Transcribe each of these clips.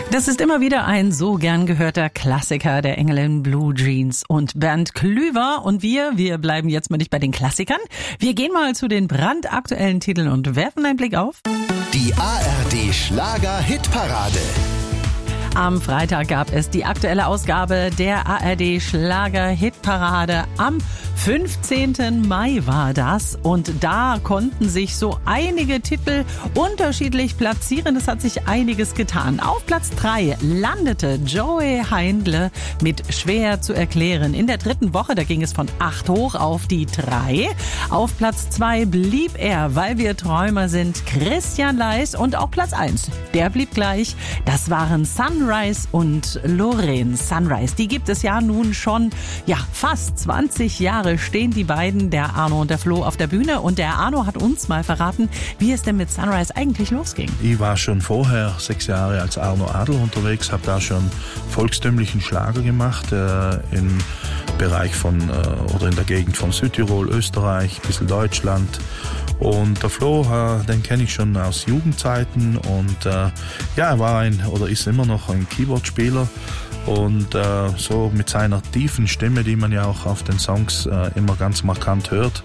Das ist immer wieder ein so gern gehörter Klassiker der England Blue Jeans und Bernd Klüver. Und wir bleiben jetzt mal nicht bei den Klassikern. Wir gehen mal zu den brandaktuellen Titeln und werfen einen Blick auf die ARD Schlager-Hitparade. Am Freitag gab es die aktuelle Ausgabe der ARD Schlager-Hitparade. Am 15. Mai war das und da konnten sich so einige Titel unterschiedlich platzieren. Es hat sich einiges getan. Auf Platz 3 landete Joey Heindle mit Schwer zu erklären. In der dritten Woche, da ging es von 8 hoch auf die 3. Auf Platz 2 blieb er, weil wir Träumer sind, Christian Leis, und auch Platz 1, der blieb gleich. Das waren Sunrise und Lorraine. Sunrise, die gibt es ja nun schon, fast 20 Jahre stehen die beiden, der Arno und der Flo, auf der Bühne. Und der Arno hat uns mal verraten, wie es denn mit Sunrise eigentlich losging. Ich war schon vorher 6 Jahre als Arno Adel unterwegs, habe da schon volkstümlichen Schlager gemacht, im Bereich oder in der Gegend von Südtirol, Österreich, ein bisschen Deutschland. Und der Flo, den kenne ich schon aus Jugendzeiten und er war ist immer noch ein Keyboard-Spieler. Und so mit seiner tiefen Stimme, die man ja auch auf den Songs immer ganz markant hört,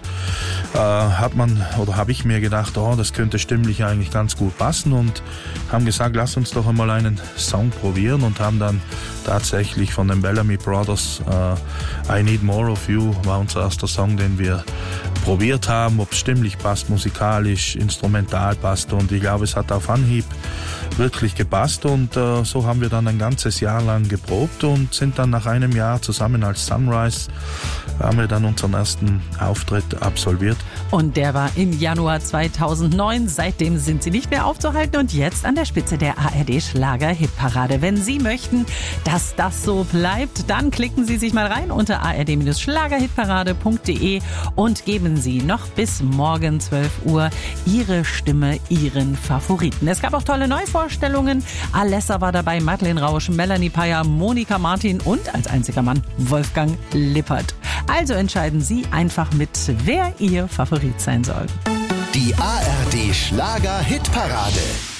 habe ich mir gedacht, das könnte stimmlich eigentlich ganz gut passen, und haben gesagt, lass uns doch einmal einen Song probieren, und haben dann tatsächlich von den Bellamy Brothers I Need More of You war unser erster Song, den wir probiert haben, ob es stimmlich passt, musikalisch, instrumental passt, und ich glaube, es hat auf Anhieb wirklich gepasst, und so haben wir dann ein ganzes Jahr lang geprobt und sind dann nach einem Jahr zusammen als Sunrise, haben wir dann unseren ersten Auftritt absolviert. Und der war im Januar 2009. Seitdem sind sie nicht mehr aufzuhalten und jetzt an der Spitze der ARD Schlager-Hitparade. Wenn Sie möchten, dass das so bleibt, dann klicken Sie sich mal rein unter ard-schlagerhitparade.de und geben Sie noch bis morgen 12 Uhr Ihre Stimme, Ihren Favoriten. Es gab auch tolle Neuvorstellungen. Alessa war dabei, Madeleine Rausch, Melanie Payer, Monika Martin und als einziger Mann Wolfgang Lippert. Also entscheiden Sie einfach mit, wer Ihr Favorit sein soll. Die ARD Schlager-Hitparade.